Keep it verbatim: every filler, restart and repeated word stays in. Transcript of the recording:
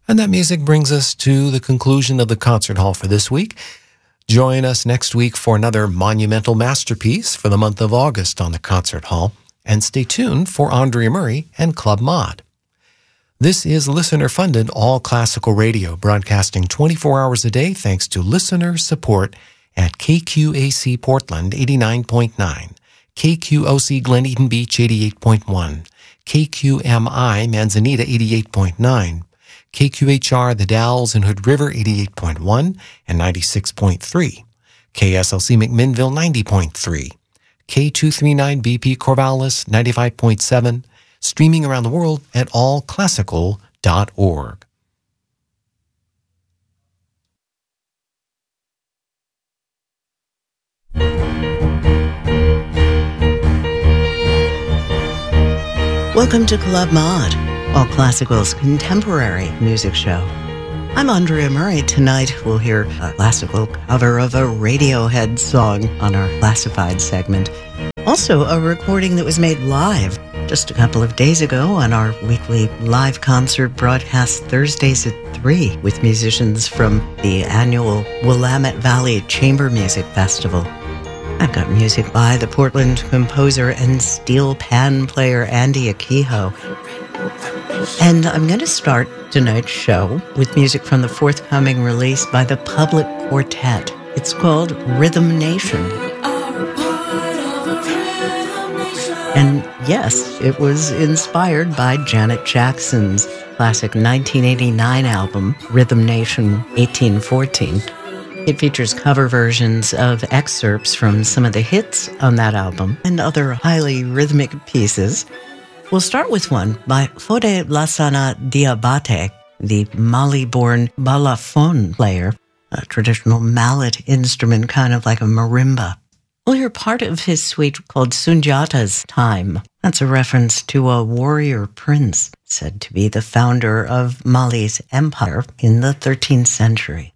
And that music brings us to the conclusion of the concert hall for this week. Join us next week for another monumental masterpiece for the month of August on the concert hall. And stay tuned for Andrea Murray and Club Mod. This is listener-funded all-classical radio, broadcasting twenty-four hours a day thanks to listener support at K Q A C Portland eighty-nine point nine, K Q O C Glen Eden Beach eighty-eight point one, K Q M I Manzanita eighty-eight point nine, K Q H R The Dalles and Hood River eighty-eight point one and ninety-six point three, K S L C McMinnville ninety point three, K two thirty-nine B P Corvallis ninety-five point seven, streaming around the world at all classical dot org. Welcome to Club Mod, All Classical's contemporary music show. I'm Andrea Murray. Tonight we'll hear a classical cover of a Radiohead song on our classified segment. Also, a recording that was made live just a couple of days ago on our weekly live concert broadcast Thursdays at three with musicians from the annual Willamette Valley Chamber Music Festival. I've got music by the Portland composer and steel pan player Andy Akiho. And I'm going to start tonight's show with music from the forthcoming release by the Public Quartet. It's called Rhythm Nation. And yes, it was inspired by Janet Jackson's classic nineteen eighty-nine album, Rhythm Nation eighteen fourteen. It features cover versions of excerpts from some of the hits on that album and other highly rhythmic pieces. We'll start with one by Fode Lassana Diabate, the Mali-born balafon player, a traditional mallet instrument kind of like a marimba. We'll hear part of his suite called Sundiata's Time. That's a reference to a warrior prince said to be the founder of Mali's empire in the thirteenth century.